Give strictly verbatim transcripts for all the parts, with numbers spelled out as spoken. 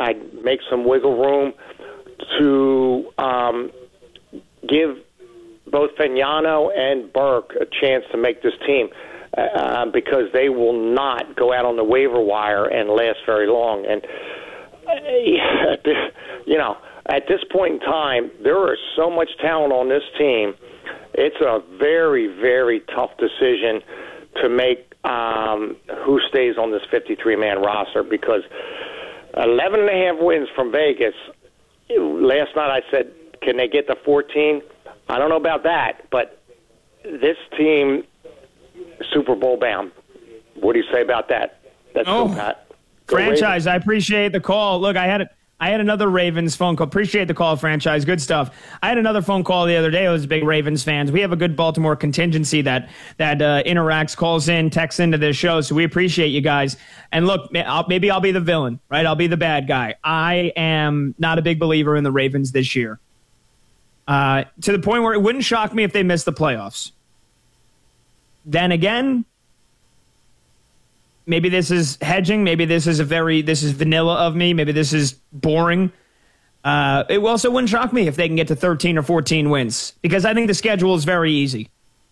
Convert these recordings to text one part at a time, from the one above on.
I'd make some wiggle room to um, give both Fagnano and Burke a chance to make this team uh, because they will not go out on the waiver wire and last very long. And, uh, you know, at this point in time, there is so much talent on this team. It's a very, very tough decision to make um, who stays on this fifty-three man roster because eleven and a half wins from Vegas. Last night I said, can they get to fourteen? I don't know about that, but this team, Super Bowl bound. What do you say about that? That's oh, cool, Pat. Go franchise, Ravens. I appreciate the call. Look, I had it. I had another Ravens phone call. Appreciate the call, franchise. Good stuff. I had another phone call the other day. I was big Ravens fans. We have a good Baltimore contingency that that uh, interacts, calls in, texts into this show. So we appreciate you guys. And look, I'll, maybe I'll be the villain, right? I'll be the bad guy. I am not a big believer in the Ravens this year. Uh, to the point where it wouldn't shock me if they missed the playoffs. Then again, maybe this is hedging. Maybe this is a very, this is vanilla of me. Maybe this is boring. Uh, it also wouldn't shock me if they can get to thirteen or fourteen wins because I think the schedule is very easy.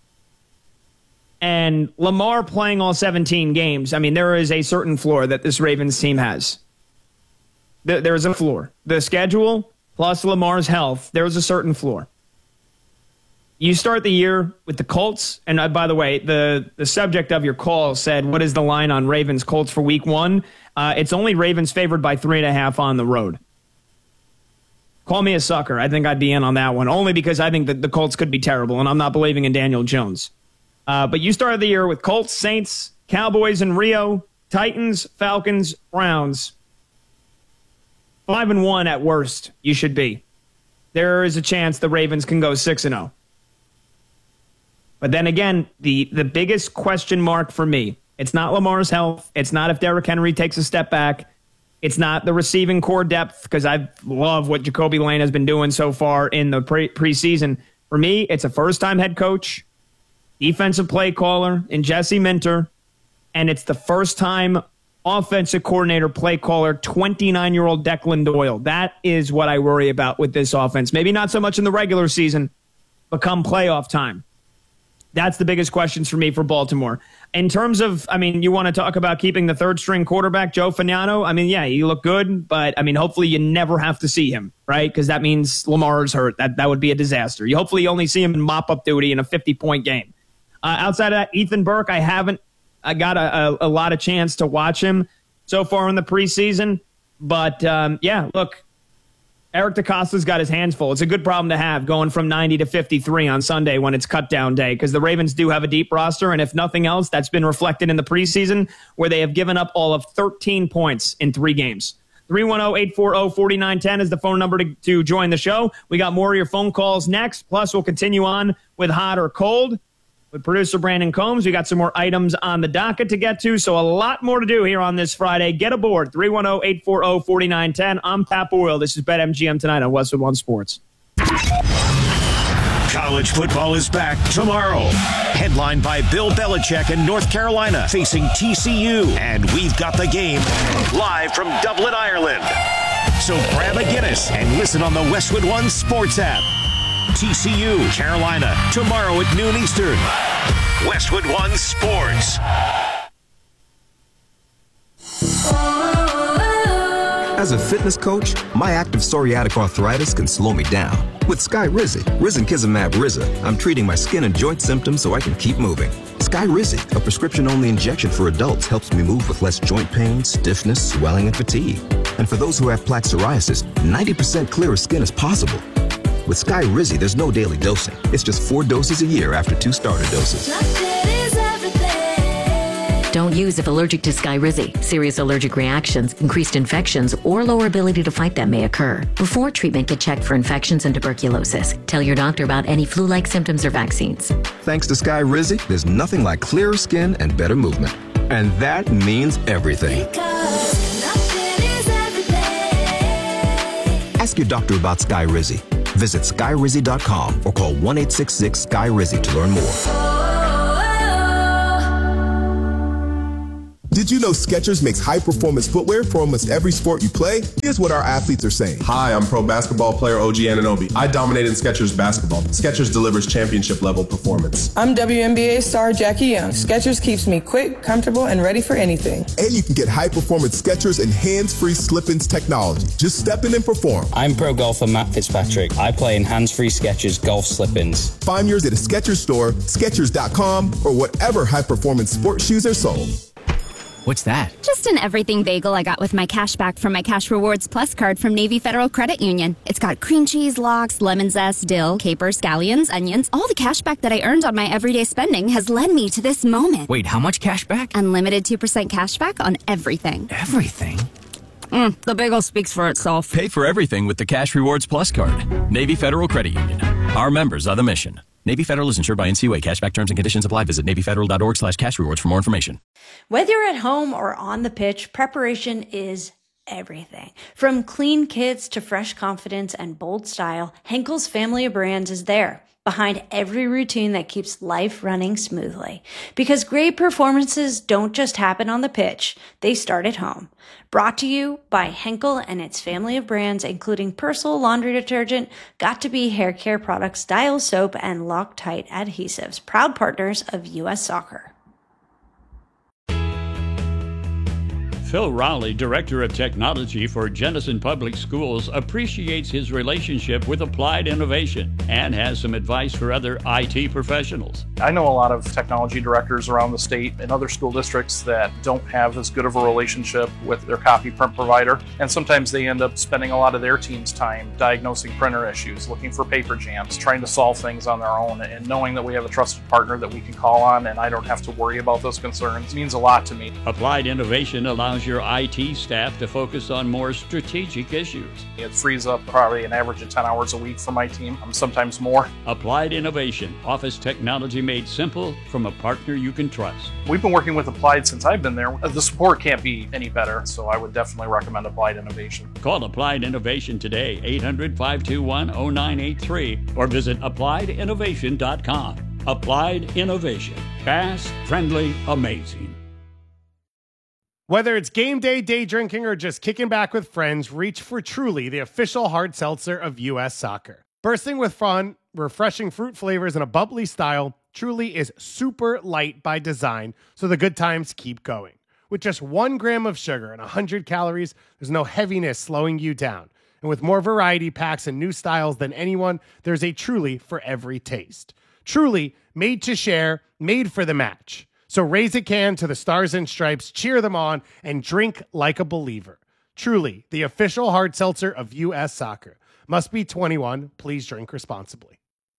And Lamar playing all seventeen games, I mean, there is a certain floor that this Ravens team has. There is a floor. The schedule plus Lamar's health, there is a certain floor. You start the year with the Colts, and uh, by the way, the, the subject of your call said, what is the line on Ravens Colts for week one? Uh, it's only Ravens favored by three and a half on the road. Call me a sucker. I think I'd be in on that one, only because I think that the Colts could be terrible, and I'm not believing in Daniel Jones. Uh, but you started the year with Colts, Saints, Cowboys in Rio, Titans, Falcons, Browns. Five and one at worst, you should be. There is a chance the Ravens can go six and zero. But then again, the, the biggest question mark for me, it's not Lamar's health. It's not if Derrick Henry takes a step back. It's not the receiving core depth, because I love what Jacoby Lane has been doing so far in the pre- preseason. For me, it's a first-time head coach, defensive play caller in Jesse Minter, and it's the first-time offensive coordinator, play caller, twenty-nine-year-old Declan Doyle. That is what I worry about with this offense. Maybe not so much in the regular season, but come playoff time. That's the biggest questions for me for Baltimore. In terms of, I mean, you want to talk about keeping the third-string quarterback, Joe Fagnano? I mean, yeah, you look good, but, I mean, hopefully you never have to see him, right? Because that means Lamar's hurt. That that would be a disaster. You hopefully only see him in mop-up duty in a fifty-point game. Uh, outside of that, Ethan Burke, I haven't I got a, a, a lot of chance to watch him so far in the preseason. But, um, yeah, look, Eric DeCosta's got his hands full. It's a good problem to have going from ninety to fifty-three on Sunday when it's cut down day, because the Ravens do have a deep roster, and if nothing else, that's been reflected in the preseason where they have given up all of thirteen points in three games. three one zero, eight four zero, four nine one zero is the phone number to, to join the show. We got more of your phone calls next, plus we'll continue on with hot or cold. With producer Brandon Combs, we got some more items on the docket to get to, so a lot more to do here on this Friday. Get aboard, three one zero, eight four zero, four nine one zero. I'm Pat Boyle. This is BetMGM tonight on Westwood One Sports. College football is back tomorrow. Headlined by Bill Belichick in North Carolina, facing T C U. And we've got the game live from Dublin, Ireland. So grab a Guinness and listen on the Westwood One Sports app. T C U, Carolina, tomorrow at noon Eastern. Westwood One Sports. As a fitness coach, my active psoriatic arthritis can slow me down. With Skyrizi, Risankizumab Riza, I'm treating my skin and joint symptoms so I can keep moving. Skyrizi, a prescription-only injection for adults, helps me move with less joint pain, stiffness, swelling, and fatigue. And for those who have plaque psoriasis, ninety percent clearer skin is possible. With Skyrizi, there's no daily dosing. It's just four doses a year after two starter doses. Don't use if allergic to Skyrizi. Serious allergic reactions, increased infections, or lower ability to fight them may occur. Before treatment, get checked for infections and tuberculosis. Tell your doctor about any flu-like symptoms or vaccines. Thanks to Skyrizi, there's nothing like clearer skin and better movement. And that means everything. Ask your doctor about Skyrizi. Visit Skyrizi dot com or call one eight six six Skyrizi to learn more. Did you know Skechers makes high-performance footwear for almost every sport you play? Here's what our athletes are saying. Hi, I'm pro basketball player O G Anunoby. I dominate in Skechers basketball. Skechers delivers championship-level performance. I'm W N B A star Jackie Young. Skechers keeps me quick, comfortable, and ready for anything. And you can get high-performance Skechers and hands-free slip-ins technology. Just step in and perform. I'm pro golfer Matt Fitzpatrick. I play in hands-free Skechers golf slip-ins. Find yours at a Skechers store, Skechers dot com, or whatever high-performance sports shoes are sold. What's that? Just an everything bagel I got with my cash back from my Cash Rewards Plus card from Navy Federal Credit Union. It's got cream cheese, lox, lemon zest, dill, capers, scallions, onions. All the cash back that I earned on my everyday spending has led me to this moment. Wait, how much cash back? Unlimited two percent cash back on everything. Everything? Mm, the bagel speaks for itself. Pay for everything with the Cash Rewards Plus card. Navy Federal Credit Union. Our members are the mission. Navy Federal is insured by N C U A. Cashback terms and conditions apply. Visit Navy Federal dot org slash cash rewards for more information. Whether you're at home or on the pitch, preparation is everything. From clean kits to fresh confidence and bold style, Henkel's family of brands is there, behind every routine that keeps life running smoothly. Because great performances don't just happen on the pitch, they start at home. Brought to you by Henkel and its family of brands, including Persil laundry detergent, Got2b hair care products, Dial soap, and Loctite adhesives, proud partners of U S Soccer. Phil Rowley, Director of Technology for Jenison Public Schools, appreciates his relationship with Applied Innovation and has some advice for other I T professionals. I know a lot of technology directors around the state and other school districts that don't have as good of a relationship with their copy print provider, and sometimes they end up spending a lot of their team's time diagnosing printer issues, looking for paper jams, trying to solve things on their own, and knowing that we have a trusted partner that we can call on and I don't have to worry about those concerns means a lot to me. Applied Innovation allows your I T staff to focus on more strategic issues. It frees up probably an average of ten hours a week for my team, sometimes more. Applied Innovation, office technology made simple from a partner you can trust. We've been working with Applied since I've been there. The support can't be any better, so I would definitely recommend Applied Innovation. Call Applied Innovation today, eight hundred, five two one, zero nine eight three, or visit applied innovation dot com. Applied Innovation. Fast, friendly, amazing. Whether it's game day, day drinking, or just kicking back with friends, reach for Truly, the official hard seltzer of U S Soccer. Bursting with fun, refreshing fruit flavors, and a bubbly style, Truly is super light by design, so the good times keep going. With just one gram of sugar and one hundred calories, there's no heaviness slowing you down. And with more variety packs and new styles than anyone, there's a Truly for every taste. Truly, made to share, made for the match. So raise a can to the Stars and Stripes, cheer them on, and drink like a believer. Truly, the official hard seltzer of U S Soccer. Must be twenty-one. Please drink responsibly.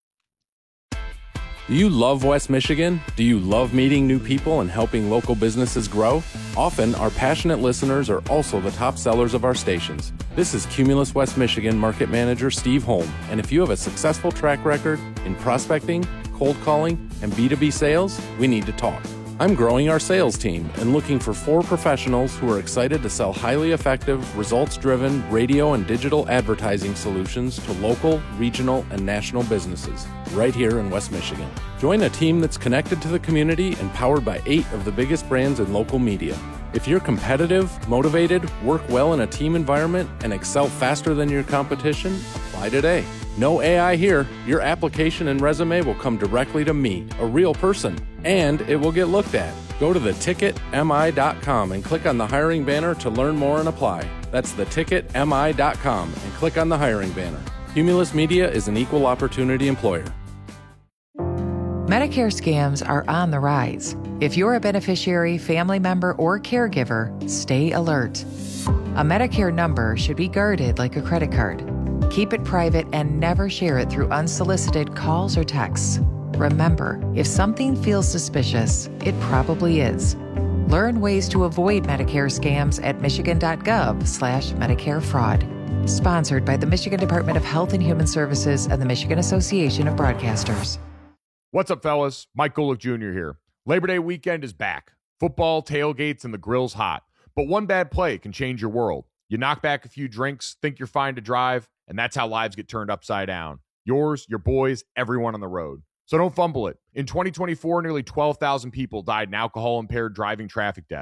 Do you love West Michigan? Do you love meeting new people and helping local businesses grow? Often, our passionate listeners are also the top sellers of our stations. This is Cumulus West Michigan Market Manager Steve Holm, and if you have a successful track record in prospecting, cold calling, and B two B sales, we need to talk. I'm growing our sales team and looking for four professionals who are excited to sell highly effective, results-driven radio and digital advertising solutions to local, regional, and national businesses right here in West Michigan. Join a team that's connected to the community and powered by eight of the biggest brands in local media. If you're competitive, motivated, work well in a team environment, and excel faster than your competition, apply today. No A I here. Your application and resume will come directly to me, a real person, and it will get looked at. Go to the ticket M I dot com and click on the hiring banner to learn more and apply. That's the ticket M I dot com and click on the hiring banner. Cumulus Media is an equal opportunity employer. Medicare scams are on the rise. If you're a beneficiary, family member, or caregiver, stay alert. A Medicare number should be guarded like a credit card. Keep it private and never share it through unsolicited calls or texts. Remember, if something feels suspicious, it probably is. Learn ways to avoid Medicare scams at michigan.gov slash Medicare fraud. Sponsored by the Michigan Department of Health and Human Services and the Michigan Association of Broadcasters. What's up, fellas? Mike Golick Junior here. Labor Day weekend is back. Football, tailgates, and the grill's hot. But one bad play can change your world. You knock back a few drinks, think you're fine to drive, and that's how lives get turned upside down. Yours, your boys, everyone on the road. So don't fumble it. In twenty twenty-four, nearly twelve thousand people died in alcohol-impaired driving traffic deaths.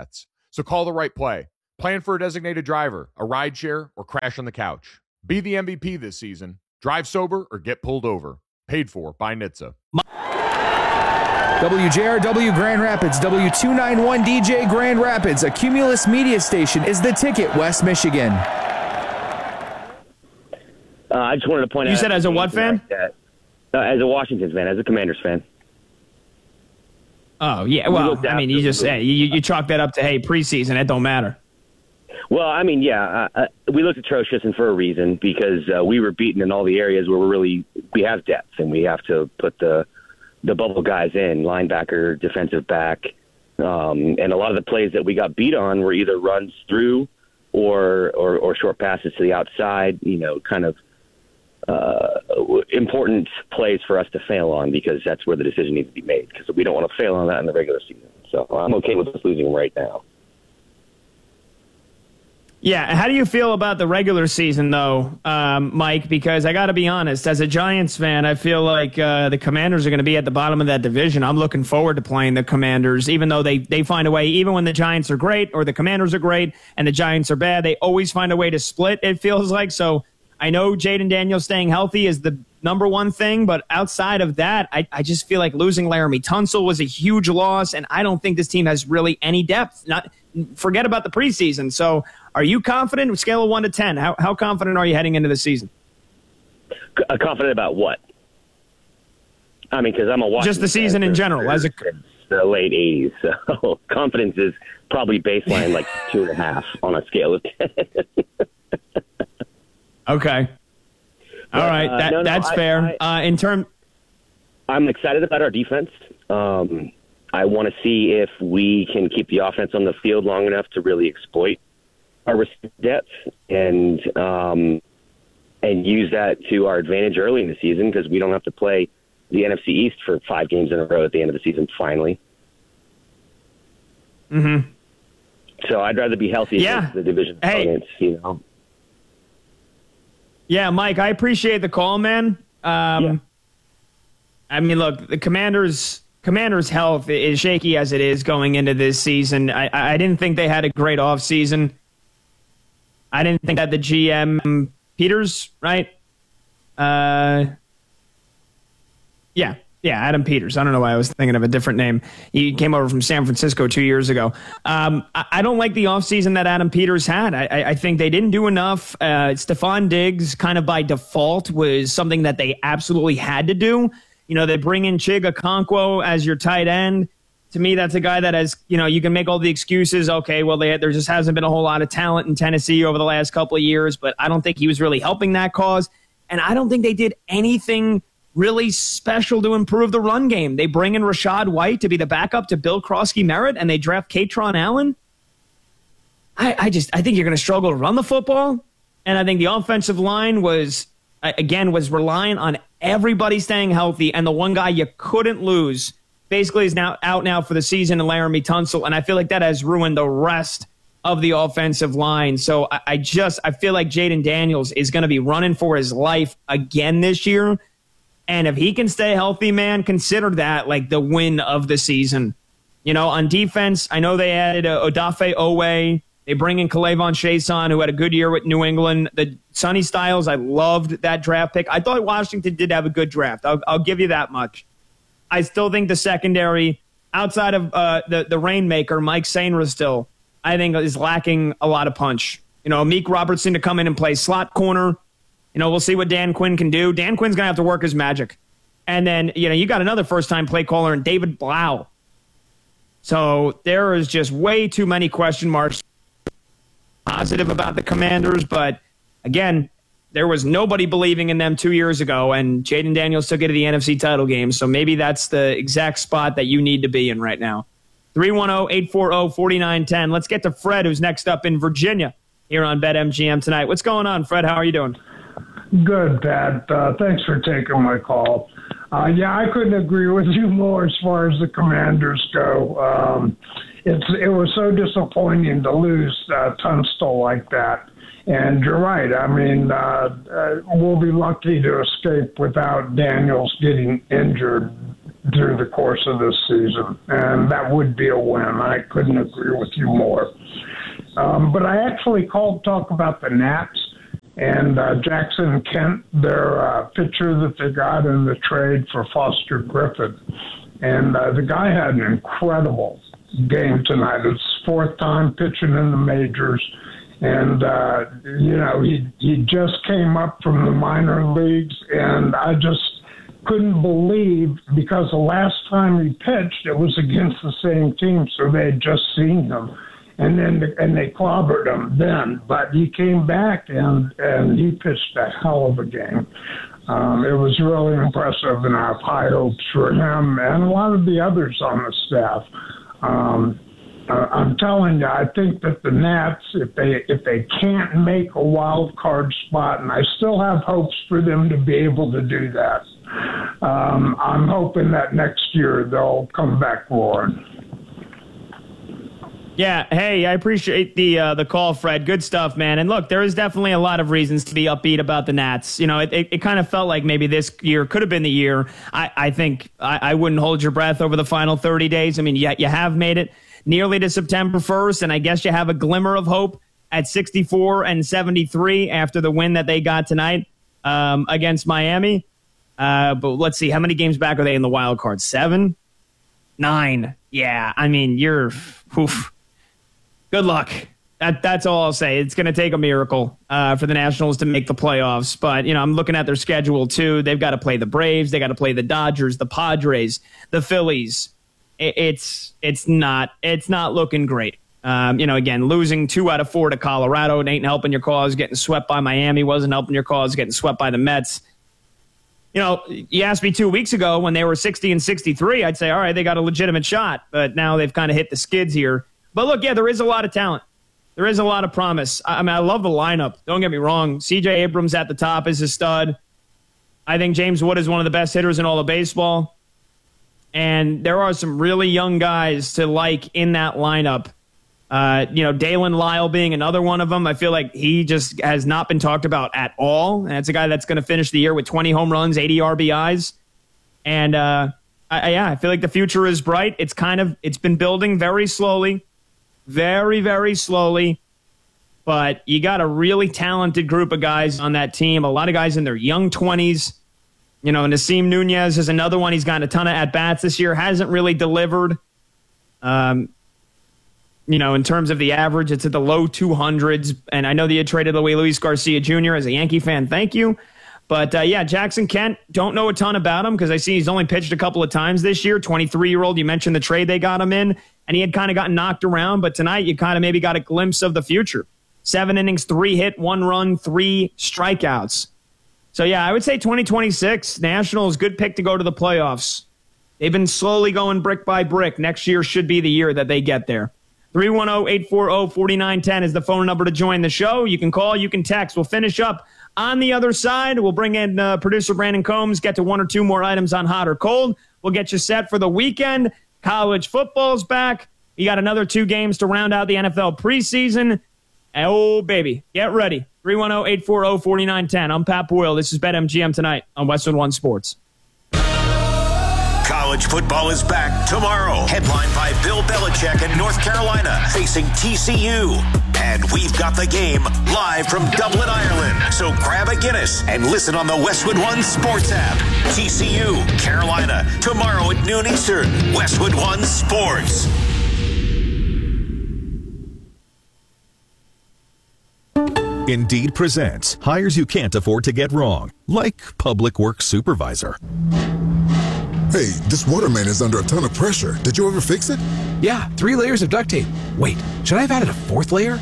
So call the right play. Plan for a designated driver, a ride share, or crash on the couch. Be the M V P this season. Drive sober or get pulled over. Paid for by N H T S A. W J R W Grand Rapids, W two ninety-one D J Grand Rapids, a Cumulus media station, is the ticket, West Michigan. Uh, I just wanted to point you out. You said as a what fan? That, uh, as a Washington fan, as a Commanders fan. Oh, yeah. Well, I mean, you just hey, you, you chalk that up to, hey, preseason. It don't matter. Well, I mean, yeah, uh, we looked atrocious and for a reason because uh, we were beaten in all the areas where we're really we have depth and we have to put the the bubble guys in, linebacker, defensive back, um, and a lot of the plays that we got beat on were either runs through or or, or short passes to the outside. You know, kind of uh, important plays for us to fail on because that's where the decision needs to be made because we don't want to fail on that in the regular season. So I'm okay with us losing right now. Yeah, how do you feel about the regular season, though, um, Mike? Because I got to be honest, as a Giants fan, I feel like uh, the Commanders are going to be at the bottom of that division. I'm looking forward to playing the Commanders, even though they, they find a way, even when the Giants are great or the Commanders are great and the Giants are bad, they always find a way to split, it feels like. So I know Jaden Daniels staying healthy is the number one thing, but outside of that, I, I just feel like losing Laramie Tunsil was a huge loss, and I don't think this team has really any depth. Not forget about the preseason. So are you confident? Scale of one to ten. How how confident are you heading into the season? Uh, confident about what? I mean, because I'm a Washington just the season in general. As a the late eighties, so confidence is probably baseline like two and a half on a scale of ten. Okay. All right, uh, that, no, no, that's I, fair. I, uh, in term, I'm excited about our defense. Um, I want to see if we can keep the offense on the field long enough to really exploit our depth and um, and use that to our advantage early in the season because we don't have to play the N F C East for five games in a row at the end of the season. Finally. Mm-hmm. So I'd rather be healthy yeah. against the division hey. opponents, you know. Yeah, Mike, I appreciate the call, man. Um, yeah. I mean, look, the Commanders' Commanders' health is shaky as it is going into this season. I, I didn't think they had a great offseason. I didn't think that the G M, Peters, right? Uh, yeah. Yeah, Adam Peters. I don't know why I was thinking of a different name. He came over from San Francisco two years ago. Um, I, I don't like the offseason that Adam Peters had. I, I, I think they didn't do enough. Uh, Stephon Diggs, kind of by default, was something that they absolutely had to do. You know, they bring in Chig Okonkwo as your tight end. To me, that's a guy that has, you know, you can make all the excuses. Okay, well, they, there just hasn't been a whole lot of talent in Tennessee over the last couple of years, but I don't think he was really helping that cause. And I don't think they did anything really special to improve the run game. They bring in Rashad White to be the backup to Bill Krosky-Merritt, and they draft Katron Allen. I, I just I think you're going to struggle to run the football, and I think the offensive line was again was relying on everybody staying healthy, and the one guy you couldn't lose basically is now out now for the season, in Laramie Tunsil, and I feel like that has ruined the rest of the offensive line. So I, I just I feel like Jaden Daniels is going to be running for his life again this year. And if he can stay healthy, man, consider that like the win of the season. You know, on defense, I know they added uh, Odafe Owe. They bring in K'Lavon Chaisson, who had a good year with New England. The Sonny Styles, I loved that draft pick. I thought Washington did have a good draft. I'll, I'll give you that much. I still think the secondary, outside of uh, the, the Rainmaker, Mike Sainristil, I think is lacking a lot of punch. You know, Meek Robertson to come in and play slot corner. You know, we'll see what Dan Quinn can do. Dan Quinn's going to have to work his magic. And then, you know, you got another first-time play caller in David Blau. So there is just way too many question marks. Positive about the Commanders, but again, there was nobody believing in them two years ago, and Jaden Daniels took it to the N F C title game, so maybe that's the exact spot that you need to be in right now. three one zero, eight four zero, four nine one zero. Let's get to Fred, who's next up in Virginia here on BetMGM tonight. What's going on, Fred? How are you doing? Good, Pat. Uh, thanks for taking my call. Uh, yeah, I couldn't agree with you more as far as the Commanders go. Um, it's it was so disappointing to lose uh, Tunstall like that. And you're right. I mean, uh, uh, we'll be lucky to escape without Daniels getting injured through the course of this season, and that would be a win. I couldn't agree with you more. Um, but I actually called to talk about the Nats and uh, Jackson Kent, their uh, pitcher that they got in the trade for Foster Griffin. And uh, the guy had an incredible game tonight. It's his fourth time pitching in the majors. And, uh, you know, he, he just came up from the minor leagues, and I just couldn't believe, because the last time he pitched, it was against the same team, so they had just seen him. And then and they clobbered him then. But he came back, and, and he pitched a hell of a game. Um, it was really impressive, and I have high hopes for him and a lot of the others on the staff. Um, uh, I'm telling you, I think that the Nats, if they if they can't make a wild card spot, and I still have hopes for them to be able to do that, um, I'm hoping that next year they'll come back roaring. Yeah, hey, I appreciate the uh, the call, Fred. Good stuff, man. And look, there is definitely a lot of reasons to be upbeat about the Nats. You know, it, it, it kind of felt like maybe this year could have been the year. I, I think I, I wouldn't hold your breath over the final thirty days. I mean, yeah, you have made it nearly to September first, and I guess you have a glimmer of hope at sixty-four and seventy-three after the win that they got tonight um, against Miami. Uh, but let's see, how many games back are they in the wild card? Seven? Nine? Yeah, I mean, you're... Oof. Good luck. That, that's all I'll say. It's going to take a miracle uh, for the Nationals to make the playoffs. But, you know, I'm looking at their schedule, too. They've got to play the Braves. They got to play the Dodgers, the Padres, the Phillies. It, it's it's not it's not looking great. Um, you know, again, losing two out of four to Colorado, it ain't helping your cause. Getting swept by Miami wasn't helping your cause. Getting swept by the Mets. You know, you asked me two weeks ago when they were sixty and sixty-three, I'd say, all right, they got a legitimate shot. But now they've kind of hit the skids here. But look, yeah, there is a lot of talent. There is a lot of promise. I mean, I love the lineup. Don't get me wrong. C J Abrams at the top is a stud. I think James Wood is one of the best hitters in all of baseball. And there are some really young guys to like in that lineup. Uh, you know, Dalen Lyle being another one of them. I feel like he just has not been talked about at all. And it's a guy that's going to finish the year with twenty home runs, eighty R B Is. And, uh, I, yeah, I feel like the future is bright. It's kind of, it's been building very slowly. Very, very slowly, but you got a really talented group of guys on that team. A lot of guys in their young twenties. You know, Nasim Nunez is another one. He's gotten a ton of at-bats this year. Hasn't really delivered. Um, you know, in terms of the average, it's at the low two hundreds. And I know that you traded away Luis Garcia Junior as a Yankee fan. Thank you. But, uh, yeah, Jackson Kent, don't know a ton about him because I see he's only pitched a couple of times this year. twenty-three-year-old, you mentioned the trade they got him in, and he had kind of gotten knocked around. But tonight you kind of maybe got a glimpse of the future. Seven innings, three hit, one run, three strikeouts. So, yeah, I would say twenty twenty-six, Nationals, good pick to go to the playoffs. They've been slowly going brick by brick. Next year should be the year that they get there. three one zero, eight four zero, four nine one zero is the phone number to join the show. You can call, you can text. We'll finish up on the other side. We'll bring in uh, producer Brandon Combs, get to one or two more items on hot or cold. We'll get you set for the weekend. College football's back. You got another two games to round out the N F L preseason. Oh, baby, get ready. three one zero, eight four zero, four nine one zero. I'm Pat Boyle. This is BetMGM tonight on Westwood One Sports. College football is back tomorrow. Headlined by Bill Belichick in North Carolina, facing T C U. And we've got the game live from Dublin, Ireland. So grab a Guinness and listen on the Westwood One Sports app. T C U, Carolina, tomorrow at noon Eastern. Westwood One Sports. Indeed presents hires you can't afford to get wrong, like public works supervisor. Hey, this waterman is under a ton of pressure. Did you ever fix it? Yeah, three layers of duct tape. Wait, should I have added a fourth layer?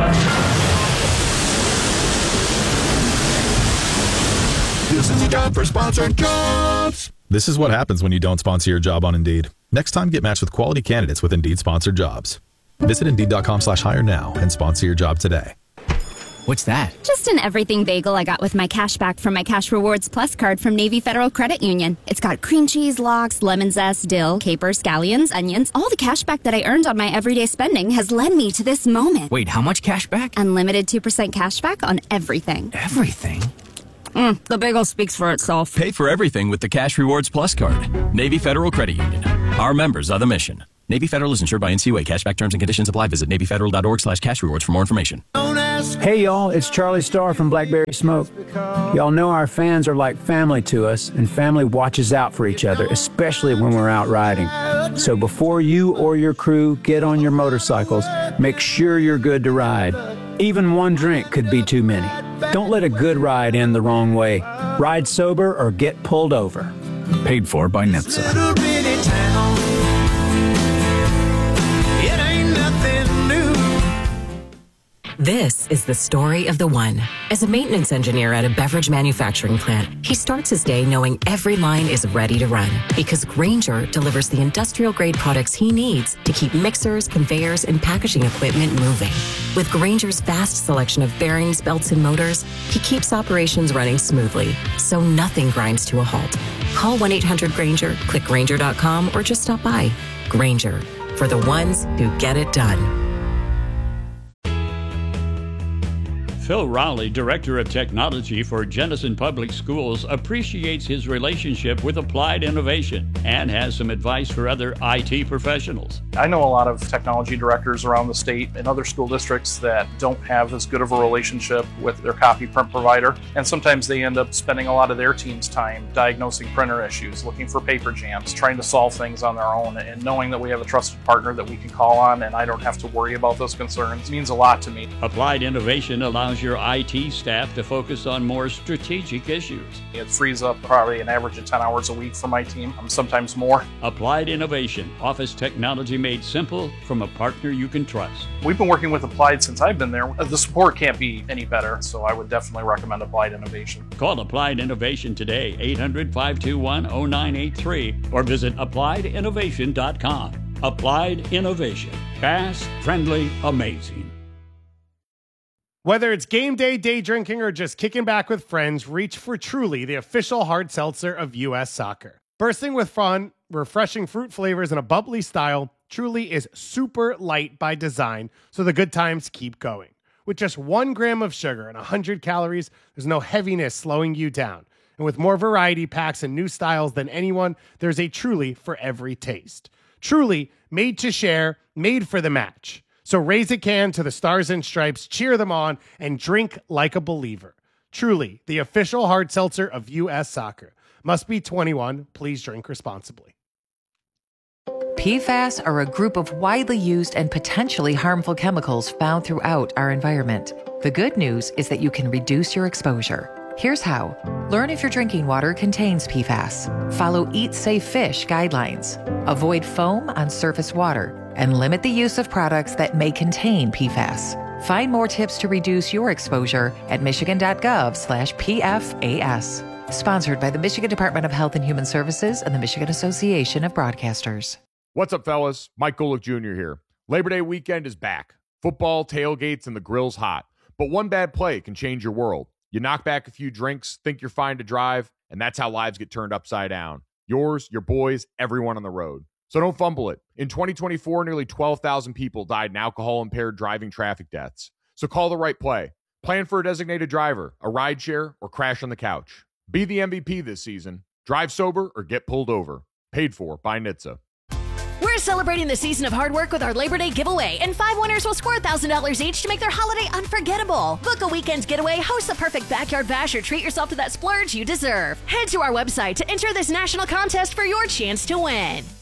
This is a job for sponsored jobs. This is what happens when you don't sponsor your job on Indeed. Next time, get matched with quality candidates with Indeed sponsored jobs. Visit Indeed.com slash hire now and sponsor your job today. What's that? Just an everything bagel I got with my cash back from my Cash Rewards Plus card from Navy Federal Credit Union. It's got cream cheese, lox, lemon zest, dill, capers, scallions, onions. All the cash back that I earned on my everyday spending has led me to this moment. Wait, how much cash back? Unlimited two percent cash back on everything. Everything? Mm, the bagel speaks for itself. Pay for everything with the Cash Rewards Plus card. Navy Federal Credit Union. Our members are the mission. Navy Federal is insured by N C U A. Cashback terms and conditions apply. Visit Navy Federal dot org slash cash rewards for more information. Hey, y'all, it's Charlie Starr from Blackberry Smoke. Y'all know our fans are like family to us, and family watches out for each other, especially when we're out riding. So before you or your crew get on your motorcycles, make sure you're good to ride. Even one drink could be too many. Don't let a good ride end the wrong way. Ride sober or get pulled over. Paid for by N H T S A. This is the story of the one. As a maintenance engineer at a beverage manufacturing plant, he starts his day knowing every line is ready to run because Grainger delivers the industrial-grade products he needs to keep mixers, conveyors, and packaging equipment moving. With Grainger's vast selection of bearings, belts, and motors, he keeps operations running smoothly, so nothing grinds to a halt. Call one eight hundred Grainger, click Grainger dot com, or just stop by. Grainger, for the ones who get it done. Phil Rowley, Director of Technology for Jenison Public Schools, appreciates his relationship with Applied Innovation and has some advice for other I T professionals. I know a lot of technology directors around the state and other school districts that don't have as good of a relationship with their copy print provider, and sometimes they end up spending a lot of their team's time diagnosing printer issues, looking for paper jams, trying to solve things on their own, and knowing that we have a trusted partner that we can call on and I don't have to worry about those concerns means a lot to me. Applied Innovation allows your I T staff to focus on more strategic issues. It frees up probably an average of ten hours a week for my team, sometimes more. Applied Innovation, office technology made simple from a partner you can trust. We've been working with Applied since I've been there. The support can't be any better, so I would definitely recommend Applied Innovation. Call Applied Innovation today, eight hundred, five two one, oh nine eight three, or visit applied innovation dot com. Applied Innovation. Fast, friendly, amazing. Whether it's game day, day drinking, or just kicking back with friends, reach for Truly, the official hard seltzer of U S Soccer. Bursting with fun, refreshing fruit flavors, and a bubbly style, Truly is super light by design, so the good times keep going. With just one gram of sugar and one hundred calories, there's no heaviness slowing you down. And with more variety packs and new styles than anyone, there's a Truly for every taste. Truly, made to share, made for the match. So raise a can to the Stars and Stripes, cheer them on, and drink like a believer. Truly, the official hard seltzer of U S Soccer. Must be twenty-one. Please drink responsibly. P FAS are a group of widely used and potentially harmful chemicals found throughout our environment. The good news is that you can reduce your exposure. Here's how. Learn if your drinking water contains P FAS. Follow Eat Safe Fish guidelines. Avoid foam on surface water. And limit the use of products that may contain P FAS. Find more tips to reduce your exposure at michigan.gov slash PFAS. Sponsored by the Michigan Department of Health and Human Services and the Michigan Association of Broadcasters. What's up, fellas? Mike Golick Junior here. Labor Day weekend is back. Football, tailgates, and the grill's hot. But one bad play can change your world. You knock back a few drinks, think you're fine to drive, and that's how lives get turned upside down. Yours, your boys, everyone on the road. So don't fumble it. In twenty twenty-four, nearly twelve thousand people died in alcohol-impaired driving traffic deaths. So call the right play. Plan for a designated driver, a rideshare, or crash on the couch. Be the M V P this season. Drive sober or get pulled over. Paid for by N H T S A. We're celebrating the season of hard work with our Labor Day giveaway, and five winners will score one thousand dollars each to make their holiday unforgettable. Book a weekend getaway, host the perfect backyard bash, or treat yourself to that splurge you deserve. Head to our website to enter this national contest for your chance to win.